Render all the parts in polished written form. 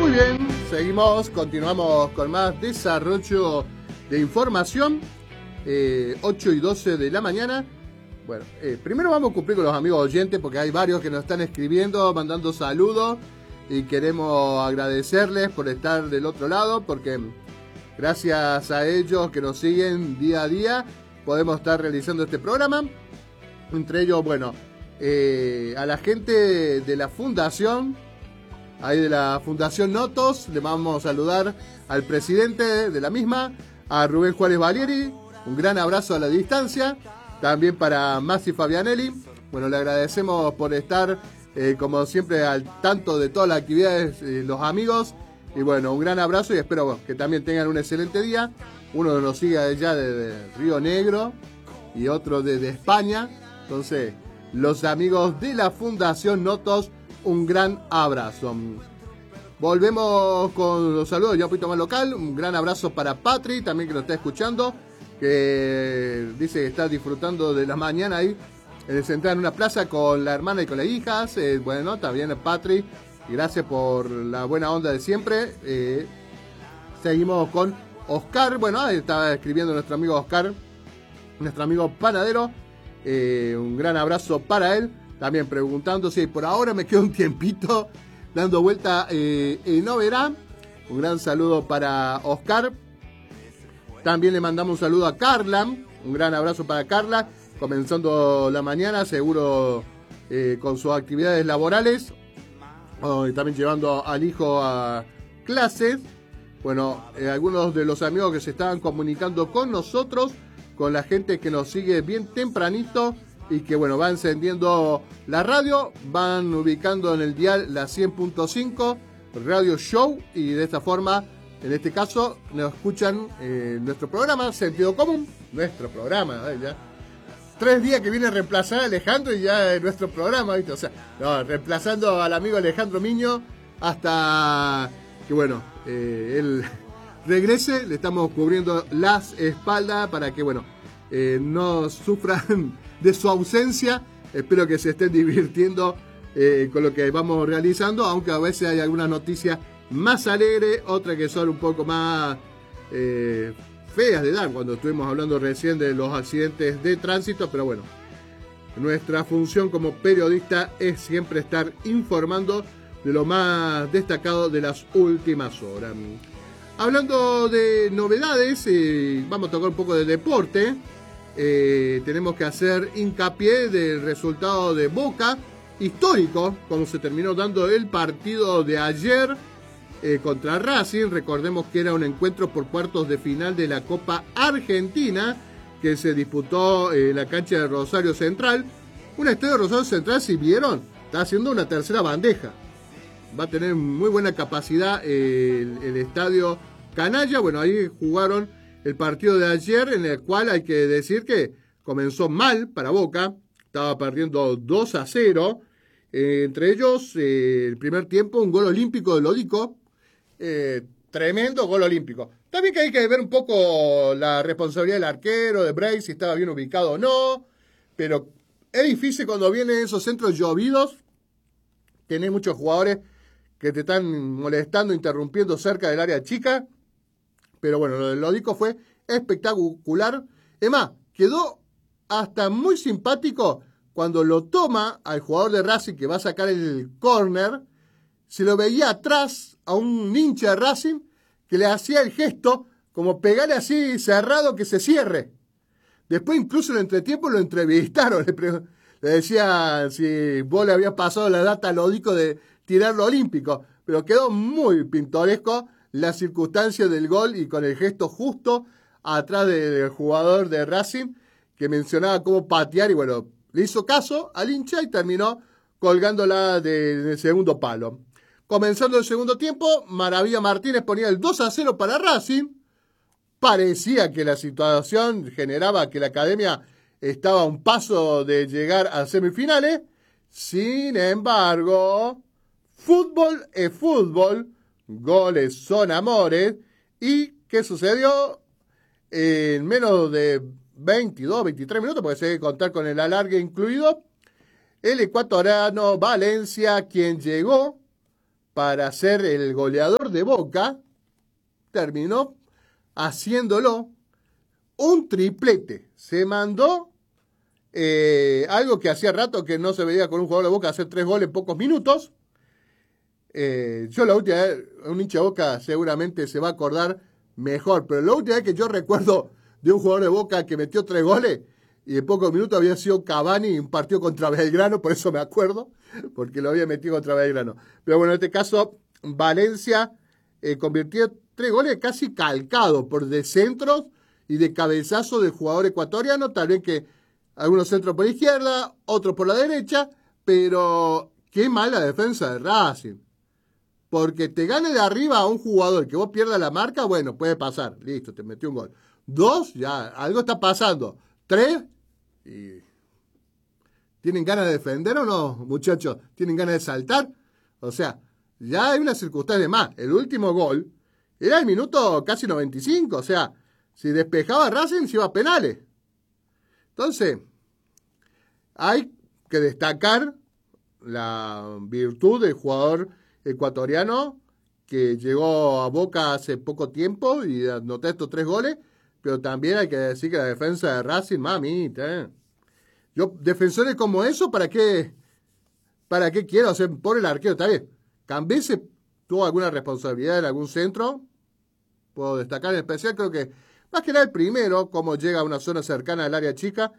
Muy bien, continuamos con más desarrollo de información. 8 y 12 de la mañana. Bueno, primero vamos a cumplir con los amigos oyentes porque hay varios que nos están escribiendo, mandando saludos y queremos agradecerles por estar del otro lado porque gracias a ellos que nos siguen día a día podemos estar realizando este programa. Entre ellos, bueno, a la gente de la fundación, ahí de la Fundación Notos, le vamos a saludar al presidente de la misma, a Rubén Juárez Valieri, un gran abrazo a la distancia, también para Masi Fabianelli. Bueno, le agradecemos por estar, como siempre, al tanto de todas las actividades, los amigos, y bueno, un gran abrazo y espero que también tengan un excelente día. Uno nos sigue allá de Río Negro y otro desde España, entonces los amigos de la Fundación Notos, un gran abrazo. Volvemos con los saludos ya un poquito más local. Un gran abrazo para Patri, también que nos está escuchando, que dice que está disfrutando de la mañana ahí, sentada en una plaza con la hermana y con las hijas. Bueno, también Patri, y gracias por la buena onda de siempre. Seguimos con Oscar. Bueno, ahí estaba escribiendo nuestro amigo Oscar, nuestro amigo panadero. Un gran abrazo para él. También preguntando si por ahora me queda un tiempito dando vuelta en Noverá. Un gran saludo para Oscar. También le mandamos un saludo a Carla. Un gran abrazo para Carla. Comenzando la mañana, seguro con sus actividades laborales. Y también llevando al hijo a clases. Bueno, algunos de los amigos que se estaban comunicando con nosotros, con la gente que nos sigue bien tempranito y que bueno, va encendiendo la radio, van ubicando en el dial la 100.5 Radio Show y de esta forma, en este caso, nos escuchan nuestro programa Sentido Común, nuestro programa, ya 3 días que viene a reemplazar a Alejandro y ya es nuestro programa, ¿viste? O sea, no, reemplazando al amigo Alejandro Miño hasta que bueno, él regrese. Le estamos cubriendo las espaldas para que bueno, no sufran de su ausencia. Espero que se estén divirtiendo con lo que vamos realizando, aunque a veces hay algunas noticias más alegres, otras que son un poco más feas de dar, cuando estuvimos hablando recién de los accidentes de tránsito, pero bueno, nuestra función como periodista es siempre estar informando de lo más destacado de las últimas horas. Hablando de novedades, vamos a tocar un poco de deporte. Tenemos que hacer hincapié del resultado de Boca, histórico, como se terminó dando el partido de ayer contra Racing. Recordemos que era un encuentro por cuartos de final de la Copa Argentina, que se disputó en la cancha de Rosario Central. Un estadio de Rosario Central, si vieron, está haciendo una tercera bandeja. Va a tener muy buena capacidad el estadio canalla. Bueno, ahí jugaron el partido de ayer, en el cual hay que decir que comenzó mal para Boca. Estaba perdiendo 2-0. Entre ellos, el primer tiempo, un gol olímpico de Lodico. Tremendo gol olímpico. También que hay que ver un poco la responsabilidad del arquero, de Bray, si estaba bien ubicado o no. Pero es difícil cuando vienen esos centros llovidos. Tenés muchos jugadores que te están molestando, interrumpiendo cerca del área chica. Pero bueno, lo del Lodico fue espectacular. Es más, quedó hasta muy simpático cuando lo toma al jugador de Racing que va a sacar el córner. Se lo veía atrás a un hincha de Racing que le hacía el gesto como pegarle así cerrado que se cierre. Después incluso en el entretiempo lo entrevistaron. Le decía si vos le habías pasado la data al Lodico de tirarlo olímpico. Pero quedó muy pintoresco la circunstancia del gol y con el gesto justo atrás del jugador de Racing que mencionaba cómo patear y bueno, le hizo caso al hincha y terminó colgándola del segundo palo. Comenzando el segundo tiempo, Maravilla Martínez ponía el 2-0 para Racing. Parecía que la situación generaba que la academia estaba a un paso de llegar a semifinales. Sin embargo, fútbol es fútbol. Goles son amores. ¿Y qué sucedió? En menos de 22, 23 minutos, porque se debe contar con el alargue incluido, el ecuatoriano Valencia, quien llegó para ser el goleador de Boca, terminó haciéndolo un triplete. Se mandó algo que hacía rato que no se veía con un jugador de Boca hacer 3 goles en pocos minutos. Yo la última vez, un hincha de Boca seguramente se va a acordar mejor, pero la última vez que yo recuerdo de un jugador de Boca que metió 3 goles y en pocos minutos había sido Cavani en un partido contra Belgrano, por eso me acuerdo, porque lo había metido contra Belgrano. Pero bueno, en este caso, Valencia convirtió 3 goles casi calcados por de centros y de cabezazo del jugador ecuatoriano, tal vez que algunos centros por la izquierda, otros por la derecha, pero qué mala defensa de Racing. Porque te gane de arriba a un jugador que vos pierdas la marca, bueno, puede pasar. Listo, te metió un gol. 2, ya, algo está pasando. 3, y ¿tienen ganas de defender o no, muchachos? ¿Tienen ganas de saltar? O sea, ya hay una circunstancia más. El último gol era el minuto casi 95. O sea, si despejaba Racing, se iba a penales. Entonces, hay que destacar la virtud del jugador ecuatoriano que llegó a Boca hace poco tiempo y anotó estos 3 goles, pero también hay que decir que la defensa de Racing, mamita, Yo, defensores como eso, ¿para qué quiero hacer por el arquero? Está bien, Cambese tuvo alguna responsabilidad en algún centro, puedo destacar en especial, creo que más que nada el primero, como llega a una zona cercana al área chica,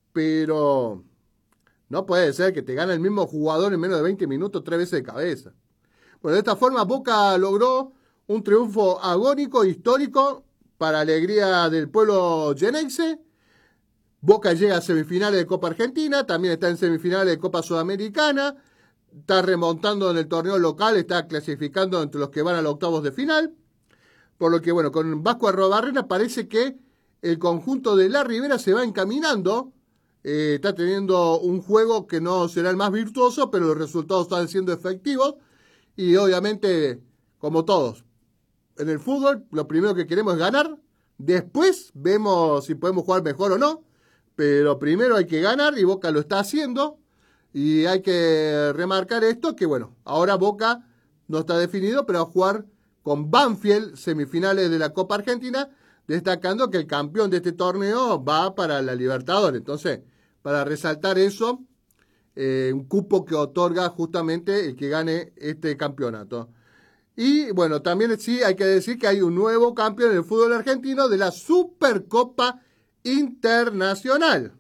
pero no puede ser que te gane el mismo jugador en menos de 20 minutos 3 veces de cabeza. Bueno, de esta forma Boca logró un triunfo agónico, histórico, para alegría del pueblo geneise. Boca llega a semifinales de Copa Argentina, también está en semifinales de Copa Sudamericana, está remontando en el torneo local, está clasificando entre los que van a los octavos de final. Por lo que, bueno, con Vasco Arrobarrena parece que el conjunto de La Ribera se va encaminando. Está teniendo un juego que no será el más virtuoso, pero los resultados están siendo efectivos. Y obviamente, como todos, en el fútbol lo primero que queremos es ganar. Después vemos si podemos jugar mejor o no. Pero primero hay que ganar y Boca lo está haciendo. Y hay que remarcar esto, que bueno, ahora Boca no está definido, pero va a jugar con Banfield, semifinales de la Copa Argentina, destacando que el campeón de este torneo va para la Libertadores. Entonces, para resaltar eso, un cupo que otorga justamente el que gane este campeonato. Y bueno, también sí hay que decir que hay un nuevo campeón en el fútbol argentino de la Supercopa Internacional.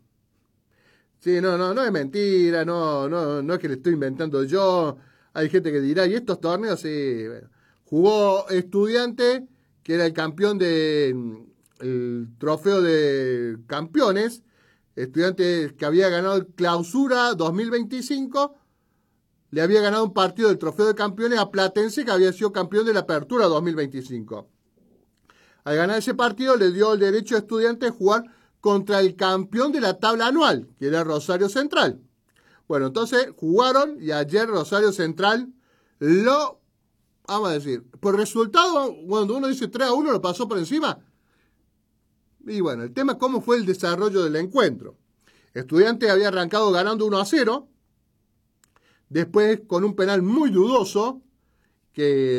Sí, no es mentira, no es que le estoy inventando yo. Hay gente que dirá, ¿y estos torneos? Sí, bueno. Jugó Estudiante, que era el campeón del trofeo de campeones. Estudiante que había ganado el Clausura 2025. Le había ganado un partido del trofeo de campeones a Platense, que había sido campeón de la Apertura 2025. Al ganar ese partido le dio el derecho a Estudiante de jugar contra el campeón de la tabla anual, que era Rosario Central. Bueno, entonces jugaron y ayer Rosario Central vamos a decir, por resultado, cuando uno dice 3-1, lo pasó por encima. Y bueno, el tema es cómo fue el desarrollo del encuentro. Estudiantes había arrancado ganando 1-0, después con un penal muy dudoso, que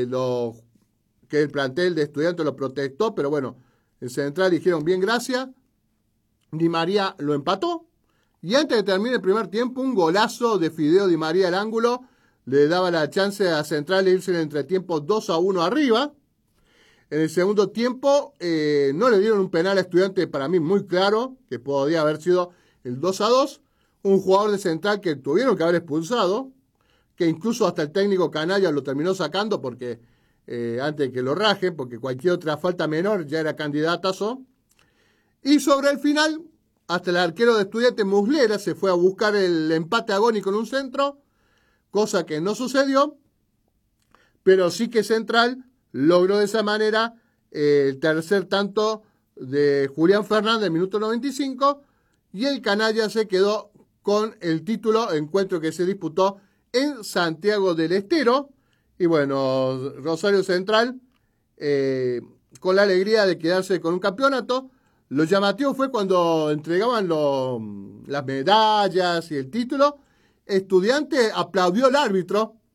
el plantel de Estudiantes lo protestó, pero bueno, en Central dijeron bien gracias. Di María lo empató, y antes de terminar el primer tiempo, un golazo de Fideo Di María al ángulo, le daba la chance a Central de irse en el entretiempo 2-1 arriba. En el segundo tiempo no le dieron un penal a Estudiantes, para mí muy claro, que podía haber sido el 2-2. Un jugador de Central que tuvieron que haber expulsado, que incluso hasta el técnico Canalla lo terminó sacando porque antes de que lo rajen, porque cualquier otra falta menor ya era candidatazo. Y sobre el final, hasta el arquero de Estudiantes, Muslera, se fue a buscar el empate agónico en un centro, cosa que no sucedió, pero sí que Central logró de esa manera el tercer tanto de Julián Fernández en minuto 95, y el Canalla se quedó con el título, encuentro que se disputó en Santiago del Estero. Y bueno, Rosario Central, con la alegría de quedarse con un campeonato. Lo llamativo fue cuando entregaban las medallas y el título. Estudiante aplaudió al árbitro,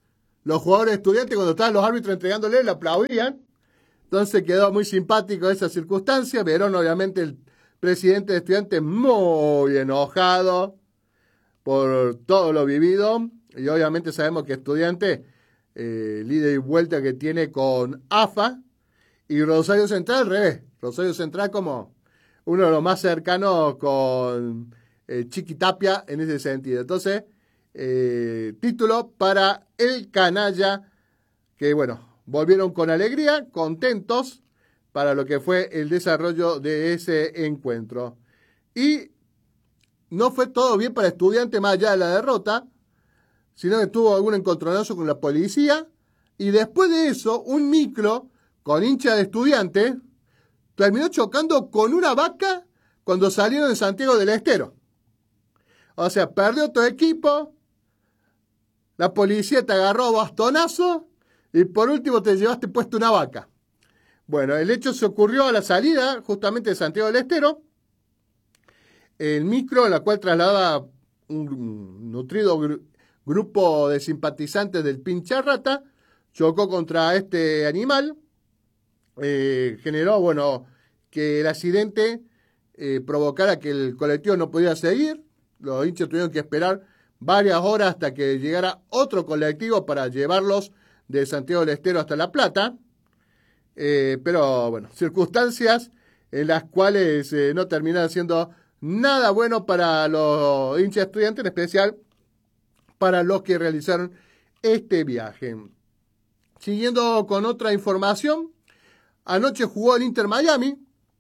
los jugadores estudiantes cuando estaban los árbitros entregándole le aplaudían. Entonces quedó muy simpático esa circunstancia. Verón, obviamente, el presidente de Estudiantes muy enojado por todo lo vivido. Y obviamente sabemos que Estudiantes, líder y vuelta que tiene con AFA, y Rosario Central al revés. Rosario Central como uno de los más cercanos con Chiqui Tapia en ese sentido. Entonces, título para el canalla, que bueno, volvieron con alegría, contentos para lo que fue el desarrollo de ese encuentro. Y no fue todo bien para Estudiantes más allá de la derrota, sino que tuvo algún encontronazo con la policía, y después de eso, un micro con hincha de Estudiantes terminó chocando con una vaca cuando salieron de Santiago del Estero. O sea, perdió tu equipo, la policía te agarró a bastonazo y por último te llevaste puesto una vaca. Bueno, el hecho se ocurrió a la salida justamente de Santiago del Estero. El micro, en la cual trasladaba un nutrido grupo de simpatizantes del Pincharrata, chocó contra este animal. Generó, bueno, que el accidente provocara que el colectivo no podía seguir. Los hinchas tuvieron que esperar varias horas hasta que llegara otro colectivo para llevarlos de Santiago del Estero hasta La Plata. Pero bueno, circunstancias en las cuales no terminaron siendo nada bueno para los hinchas estudiantes, en especial para los que realizaron este viaje. Siguiendo con otra información, anoche jugó el Inter Miami,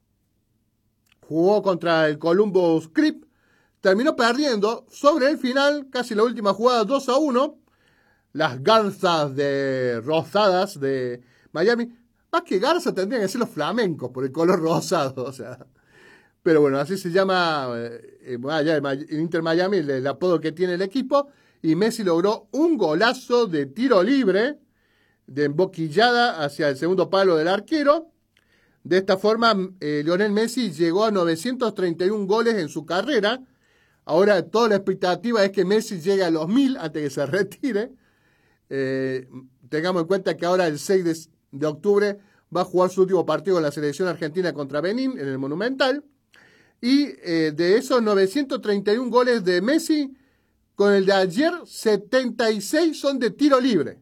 jugó contra el Columbus Crew, terminó perdiendo sobre el final, casi la última jugada, 2-1. Las garzas rosadas de Miami, más que garza tendrían que ser los flamencos por el color rosado, o sea. Pero bueno, así se llama el Inter Miami, el apodo que tiene el equipo, y Messi logró un golazo de tiro libre, de emboquillada hacia el segundo palo del arquero. De esta forma, Lionel Messi llegó a 931 goles en su carrera. Ahora toda la expectativa es que Messi llegue a los 1000 antes de que se retire. Tengamos en cuenta que ahora el 6 de octubre va a jugar su último partido con la selección argentina contra Benín en el Monumental. Y de esos 931 goles de Messi, con el de ayer, 76 son de tiro libre.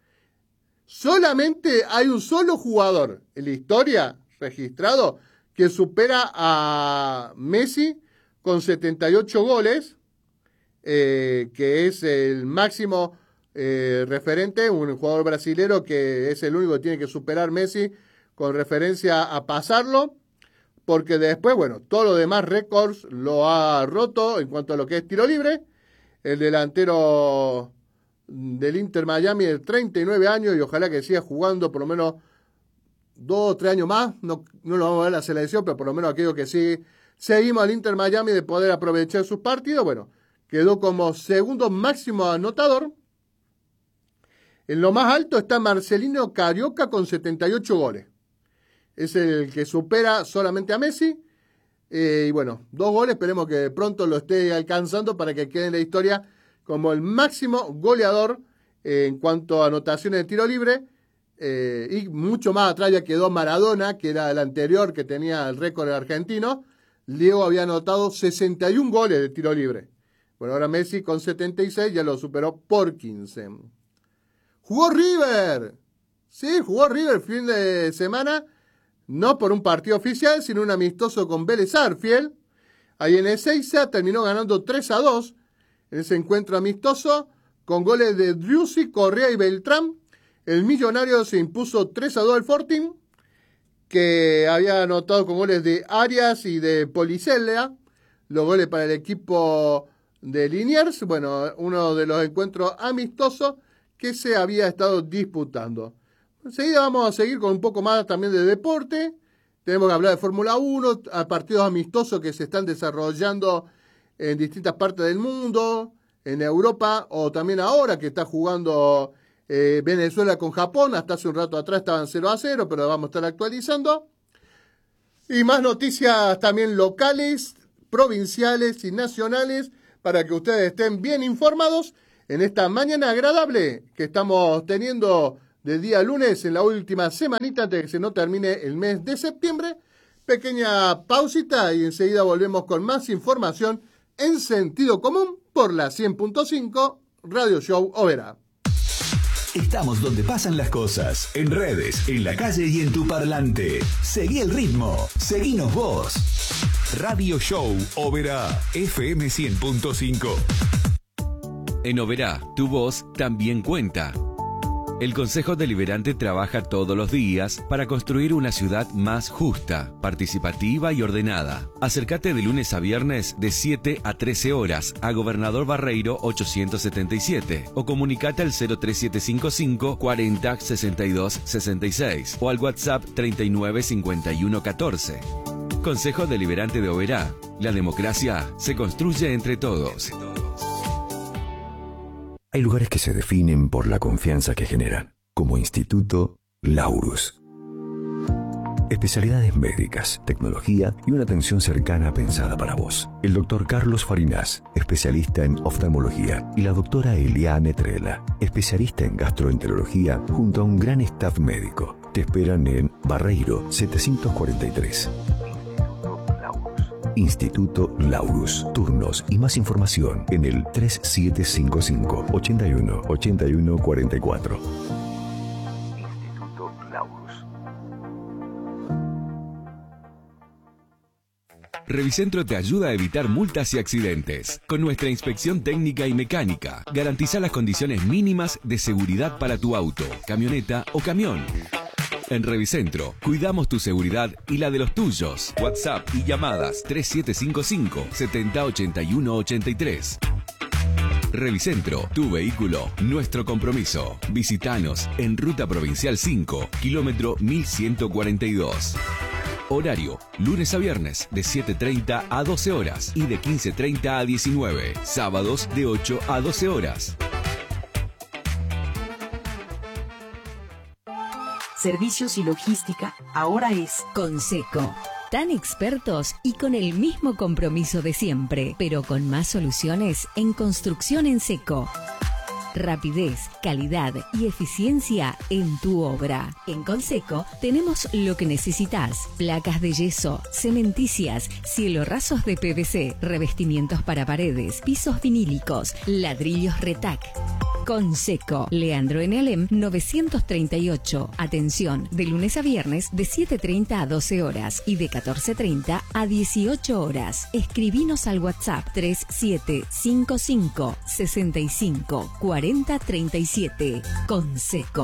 Solamente hay un solo jugador en la historia registrado que supera a Messi con 78 goles, que es el máximo referente, un jugador brasilero que es el único que tiene que superar Messi con referencia a pasarlo, porque después, bueno, todos los demás récords lo ha roto en cuanto a lo que es tiro libre. El delantero del Inter Miami de 39 años y ojalá que siga jugando por lo menos 2 o 3 años más. No lo vamos a ver en la selección, pero por lo menos aquello que sí seguimos al Inter Miami de poder aprovechar sus partidos. Bueno, quedó como segundo máximo anotador. En lo más alto está Marcelino Carioca con 78 goles. Es el que supera solamente a Messi. Y bueno, 2 goles, esperemos que pronto lo esté alcanzando para que quede en la historia como el máximo goleador en cuanto a anotaciones de tiro libre. Y mucho más atrás ya quedó Maradona, que era el anterior que tenía el récord argentino. Diego había anotado 61 goles de tiro libre. Bueno, ahora Messi con 76 ya lo superó por 15. ¡Jugó River! Sí, jugó River el fin de semana. No por un partido oficial, sino un amistoso con Vélez Sarsfield. Ahí en Ezeiza terminó ganando 3-2 en ese encuentro amistoso, con goles de Driussi, Correa y Beltrán. El Millonario se impuso 3-2 al Fortín, que había anotado con goles de Arias y de Policella. Los goles para el equipo de Liniers. Bueno, uno de los encuentros amistosos que se había estado disputando. Enseguida vamos a seguir con un poco más también de deporte. Tenemos que hablar de Fórmula 1, a partidos amistosos que se están desarrollando en distintas partes del mundo, en Europa, o también ahora que está jugando Venezuela con Japón. Hasta hace un rato atrás estaban 0-0, pero vamos a estar actualizando. Y más noticias también locales, provinciales y nacionales, para que ustedes estén bien informados en esta mañana agradable que estamos teniendo de día lunes en la última semanita antes de que se nos termine el mes de septiembre. Pequeña pausita y enseguida volvemos con más información en sentido común por la 100.5 Radio Show Oberá. Estamos donde pasan las cosas, en redes, en la calle y en tu parlante. Seguí el ritmo, seguinos vos. Radio Show Oberá, FM 100.5. En Oberá, tu voz también cuenta. El Consejo Deliberante trabaja todos los días para construir una ciudad más justa, participativa y ordenada. Acércate de lunes a viernes de 7 a 13 horas a Gobernador Barreiro 877 o comunicate al 03755 40 62 66 o al WhatsApp 39 51 14. Consejo Deliberante de Oberá. La democracia se construye entre todos. Hay lugares que se definen por la confianza que generan, como Instituto Laurus. Especialidades médicas, tecnología y una atención cercana pensada para vos. El doctor Carlos Farinas, especialista en oftalmología, y la doctora Eliane Trela, especialista en gastroenterología, junto a un gran staff médico. Te esperan en Barreiro 743. Instituto Laurus. Turnos y más información en el 3755 81 81 44. Instituto Laurus. Revicentro te ayuda a evitar multas y accidentes. Con nuestra inspección técnica y mecánica, garantiza las condiciones mínimas de seguridad para tu auto, camioneta o camión. En Revicentro, cuidamos tu seguridad y la de los tuyos. WhatsApp y llamadas 3755 70 81 83. Revicentro, tu vehículo, nuestro compromiso. Visítanos en Ruta Provincial 5, kilómetro 1142. Horario, lunes a viernes de 7:30 a 12 horas y de 15:30 a 19. Sábados de 8 a 12 horas. Servicios y logística ahora es Conseco. Tan expertos y con el mismo compromiso de siempre, pero con más soluciones en construcción en seco. Rapidez, calidad y eficiencia en tu obra. En Conseco tenemos lo que necesitas: placas de yeso, cementicias, cielo rasos de PVC, revestimientos para paredes, pisos vinílicos, ladrillos Retac. Conseco, Leandro en Alem 938. Atención, de lunes a viernes de 7:30 a 12 horas y de 14:30 a 18 horas. Escribinos al WhatsApp 3755 65 40 37. Conseco.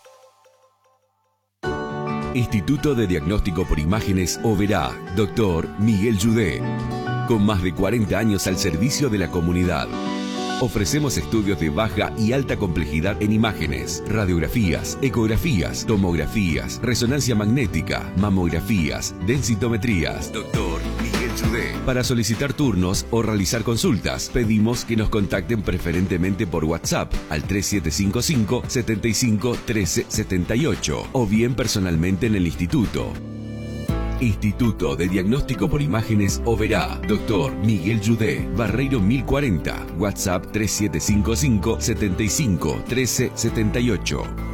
Instituto de Diagnóstico por Imágenes Oberá, Dr. Miguel Yudé. Con más de 40 años al servicio de la comunidad. Ofrecemos estudios de baja y alta complejidad en imágenes, radiografías, ecografías, tomografías, resonancia magnética, mamografías, densitometrías. Doctor Miguel Yudé. Para solicitar turnos o realizar consultas, pedimos que nos contacten preferentemente por WhatsApp al 3755 75 13 78 o bien personalmente en el instituto. Instituto de Diagnóstico por Imágenes Oberá, Dr. Miguel Yudé, Barreiro 1040, WhatsApp 3755 75 13 78.